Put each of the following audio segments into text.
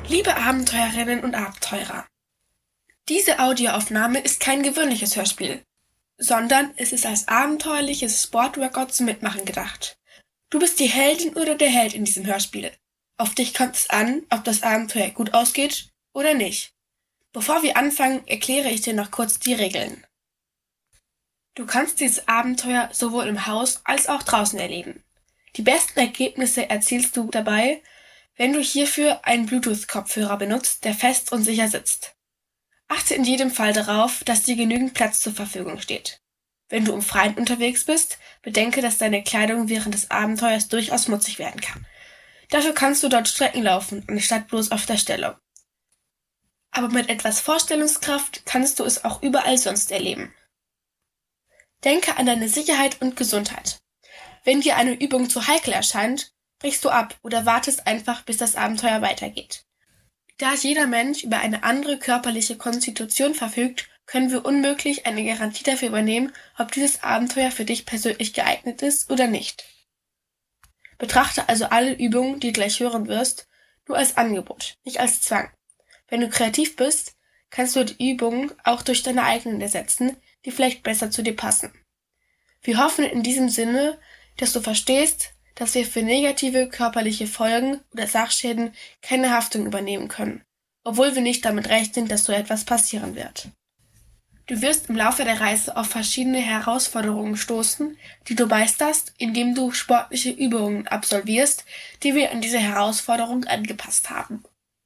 Liebe Abenteuerinnen und Abenteurer, diese Audioaufnahme ist kein gewöhnliches Hörspiel, sondern es ist als abenteuerliches Sportworkout zum Mitmachen gedacht. Du bist die Heldin oder der Held in diesem Hörspiel. Auf dich kommt es an, ob das Abenteuer gut ausgeht oder nicht. Bevor wir anfangen, erkläre ich dir noch kurz die Regeln. Du kannst dieses Abenteuer sowohl im Haus als auch draußen erleben. Die besten Ergebnisse erzielst du dabei, wenn du hierfür einen Bluetooth-Kopfhörer benutzt, der fest und sicher sitzt. Achte in jedem Fall darauf, dass dir genügend Platz zur Verfügung steht. Wenn du im Freien unterwegs bist, bedenke, dass deine Kleidung während des Abenteuers durchaus schmutzig werden kann. Dafür kannst du dort Strecken laufen, anstatt bloß auf der Stelle. Aber mit etwas Vorstellungskraft kannst du es auch überall sonst erleben. Denke an deine Sicherheit und Gesundheit. Wenn dir eine Übung zu heikel erscheint, brichst du ab oder wartest einfach, bis das Abenteuer weitergeht. Da jeder Mensch über eine andere körperliche Konstitution verfügt, können wir unmöglich eine Garantie dafür übernehmen, ob dieses Abenteuer für dich persönlich geeignet ist oder nicht. Betrachte also alle Übungen, die du gleich hören wirst, nur als Angebot, nicht als Zwang. Wenn du kreativ bist, kannst du die Übungen auch durch deine eigenen ersetzen, die vielleicht besser zu dir passen. Wir hoffen in diesem Sinne, dass du verstehst, dass wir für negative körperliche Folgen oder Sachschäden keine Haftung übernehmen können, obwohl wir nicht damit rechnen, dass so etwas passieren wird. Du wirst im Laufe der Reise auf verschiedene Herausforderungen stoßen, die du meisterst, indem du sportliche Übungen absolvierst, die wir an diese Herausforderung angepasst haben.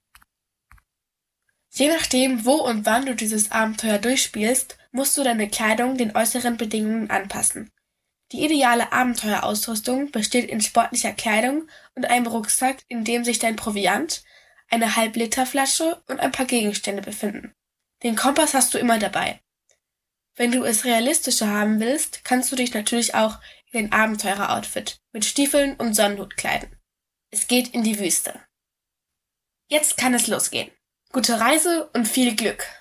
Je nachdem, wo und wann du dieses Abenteuer durchspielst, musst du deine Kleidung den äußeren Bedingungen anpassen. Die ideale Abenteuerausrüstung besteht in sportlicher Kleidung und einem Rucksack, in dem sich dein Proviant, eine Halb-Liter-Flasche und ein paar Gegenstände befinden. Den Kompass hast du immer dabei. Wenn du es realistischer haben willst, kannst du dich natürlich auch in ein Abenteurer-Outfit mit Stiefeln und Sonnenhut kleiden. Es geht in die Wüste. Jetzt kann es losgehen. Gute Reise und viel Glück!